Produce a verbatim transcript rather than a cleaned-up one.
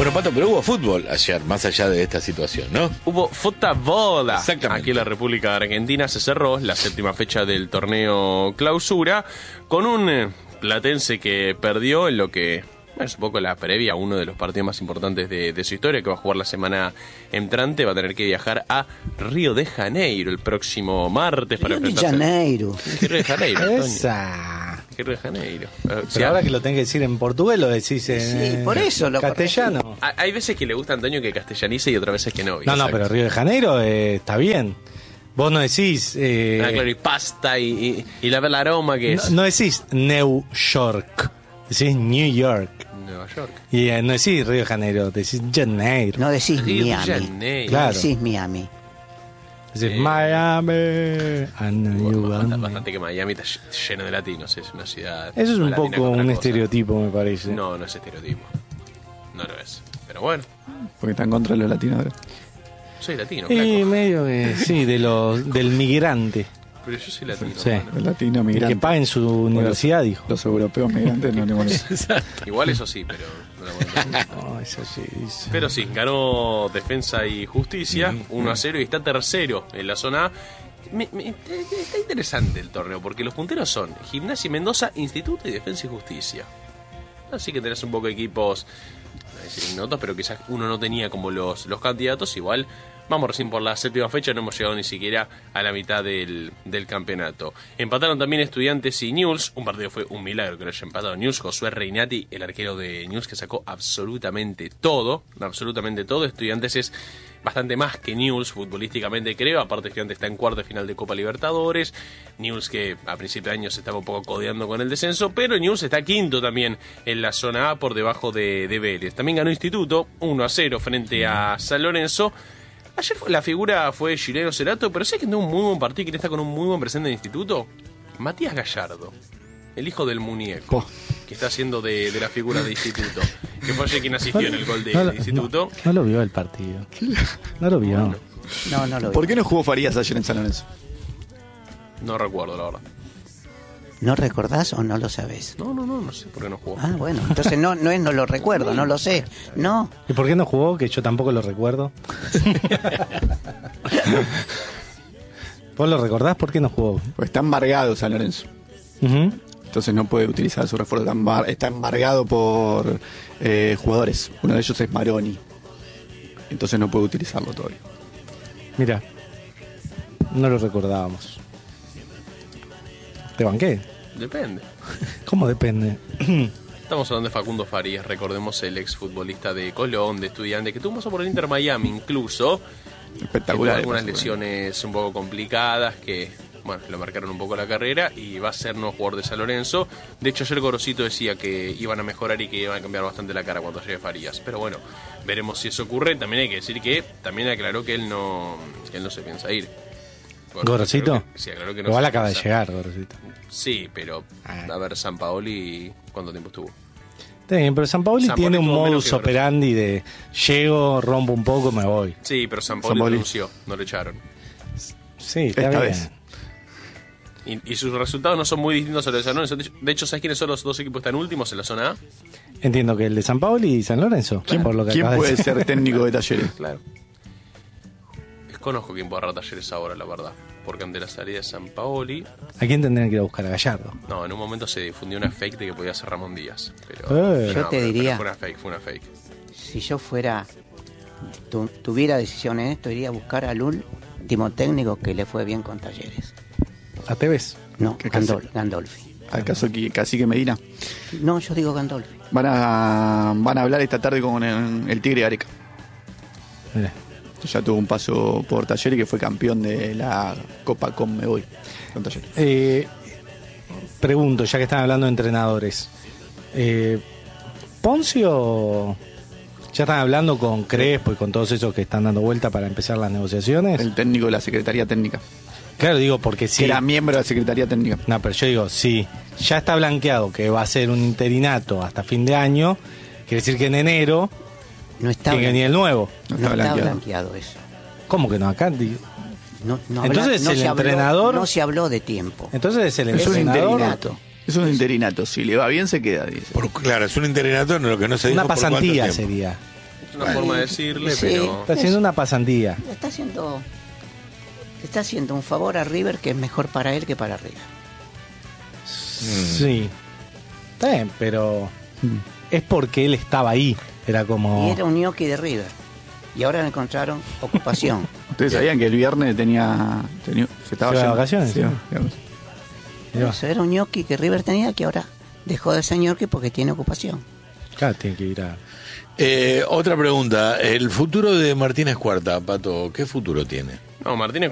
Bueno, Pato, pero hubo fútbol ayer, más allá de esta situación, ¿no? Hubo fútbol. Exactamente. Aquí en la República de Argentina se cerró la séptima fecha del torneo Clausura con un eh, platense que perdió en lo que es un poco la previa a uno de los partidos más importantes de, de su historia, que va a jugar la semana entrante. Va a tener que viajar a Río de Janeiro el próximo martes para Río de enfrentarse. Janeiro. Río de Janeiro, Antonio. Esa. Río de Janeiro. Eh, Pero o sea, ahora que lo tenés que decir en portugués, lo decís en Sí, por eso lo castellano. hay- hay veces que le gusta a Antonio que castellanice y otras veces que no. No, no, pero Río de Janeiro eh, está bien. Vos no decís... eh, Ah, claro, y pasta y, y, y la el aroma que no, es no decís New York, decís New York. Nueva York. Y eh, no decís Río de Janeiro, decís Janeiro. No decís Río de Miami. Janeiro. Claro. No decís Miami. Decís Eh, Miami. and you Bueno, want bastante, me. bastante que Miami está lleno de latinos, es una ciudad. Eso es un más latina que poco otra un cosa. estereotipo, me parece. No, no es estereotipo. No lo es. Pero bueno, Porque está en contra de los latinos ahora. soy latino, Y flaco. medio que sí, de los, del migrante. Pero yo soy latino. Sí. hermano. Los latinos El migrantes. que paguen su universidad, dijo. Los europeos migrantes no le molestan. Igual eso sí, pero no la molesta. No, eso sí dice. Pero sí, ganó Defensa y Justicia uno a cero y está tercero en la zona A. Me- me- está interesante el torneo porque los punteros son Gimnasia y Mendoza, Instituto y Defensa y Justicia. Así que tenés un poco de equipos, no voy a decir ignotos, pero quizás uno no tenía como los, los candidatos. Igual vamos recién por la séptima fecha, no hemos llegado ni siquiera a la mitad del, del campeonato. Empataron también Estudiantes y Newell's. Un partido fue un milagro que lo haya empatado Newell's. Josué Reinati, el arquero de Newell's, que sacó absolutamente todo, absolutamente todo. Estudiantes es bastante más que Newell's futbolísticamente, creo. Aparte, Estudiantes está en cuarto de final de Copa Libertadores. Newell's, que a principio de año se estaba un poco codeando con el descenso, pero Newell's está quinto también en la zona A, por debajo de, de Vélez. También ganó Instituto uno a cero frente a San Lorenzo. Ayer fue- la figura fue Chileno Cerato, pero sé que tuvo un muy buen partido y que está con un muy buen presente en Instituto. Matías Gallardo, el hijo del muñeco, Po. que está haciendo de, de la figura de Instituto, que fue ayer quien asistió en el gol de, No lo- de Instituto. No, no lo vio el partido. No lo vio. Bueno. No, no lo ¿Por vi. qué no jugó Farías ayer en San Lorenzo? No recuerdo, la verdad. ¿No recordás o no lo sabés? No, no, no, no sé por qué no jugó. Ah, bueno. Entonces no, no es no lo recuerdo, no lo sé. No. ¿Y por qué no jugó? Que yo tampoco lo recuerdo. ¿Vos lo recordás? ¿Por qué no jugó? Pues está embargado San Lorenzo. Ujú. Entonces no puede utilizar su refuerzo. Está embar- Está embargado por eh, jugadores. Uno de ellos es Maroni. Entonces no puede utilizarlo todavía. Mira, no lo recordábamos. ¿Te banqué? Depende. ¿Cómo depende? Estamos hablando de Facundo Farías, recordemos el exfutbolista de Colón, de Estudiantes, que tuvo un paso por el Inter Miami incluso. Que tuvo Espectacular. algunas el paso, lesiones un poco complicadas que, bueno, le marcaron un poco la carrera y va a ser nuevo jugador de San Lorenzo. De hecho, ayer Gorosito decía que iban a mejorar y que iban a cambiar bastante la cara cuando llegue Farías. Pero bueno, veremos si eso ocurre. También hay que decir que también aclaró que él no, que él no se piensa ir. ¿Gorosito? Aclaró que- Sí, aclaró que no Igual se acaba de piensa. llegar, Gorosito. Sí, pero Ah. a ver, San Paoli, ¿cuánto tiempo estuvo? Está bien, pero San Paoli San tiene Paoli un tuvo menos modus que Gorosito. operandi de llego, rompo un poco, me voy. Sí, pero San San Paoli Paoli. renunció, no lo echaron. Sí, está Esta bien. vez. Y, y sus resultados no son muy distintos a los de San Lorenzo. De hecho- De hecho, ¿sabes quiénes son los dos equipos que están últimos en la zona A? Entiendo que el de San Paoli y San Lorenzo. ¿Quién, por lo que quién acabas de puede decir. ser técnico de Talleres? Claro. Desconozco quién puede agarrar Talleres ahora, la verdad. Porque ante la salida de San Paoli, ¿A quién tendrían que ir a buscar? A Gallardo. no, en un momento se difundió una fake de que podía ser Ramón Díaz. Pero, Eh. pero Yo te pero- diría- pero fue una fake, fue una fake. Si yo fuera, tu- tuviera decisión en esto, iría a buscar al último técnico que le fue bien con Talleres. ¿A Tevez? No, ¿Qué Gandol- Gandolfi. ¿Acaso que Cacique Medina? No, yo digo Gandolfi. Van a, van a hablar esta tarde con el, el Tigre Areca. Mira. Ya tuvo un paso por Talleres y que fue campeón de la Copa Conmebol con Talleres. Eh, pregunto, ya que están hablando de entrenadores. Eh, ¿Poncio ya están hablando con Crespo y con todos esos que están dando vuelta para empezar las negociaciones? El técnico de la Secretaría Técnica. Claro, digo porque Que sí. era miembro de la Secretaría Técnica. No, pero yo digo, sí, ya está blanqueado que va a ser un interinato hasta fin de año, quiere decir que en enero No está, tiene que venir el nuevo. No no está está blanqueado. blanqueado eso. ¿Cómo que no? Acá di- No, no Entonces, habla- no el se habló- entrenador- no se habló de tiempo. Entonces es el Es un entrenador. interinato. Es un interinato. Si le va bien, se queda, dice. Por- claro, es un interinato en lo que no se dijo Una por cuánto pasantía tiempo. sería. Es una forma de decirle, Sí. pero... Está haciendo una pasantía. Le está haciendo, le está haciendo un favor a River que es mejor para él que para River. Sí. Está bien, pero es porque él estaba ahí. Era como... Y era un gnocchi de River. Y ahora le encontraron ocupación. Ustedes sabían que el viernes tenía, tenía se estaba Se va de yendo. vacaciones, Sí, sí. digamos. Mirá. Eso era un gnocchi que River tenía que ahora dejó de ser gnocchi porque tiene ocupación. Claro, tiene que ir a... Eh, otra pregunta, el futuro de Martínez Cuarta, Pato, ¿qué futuro tiene? No, Martínez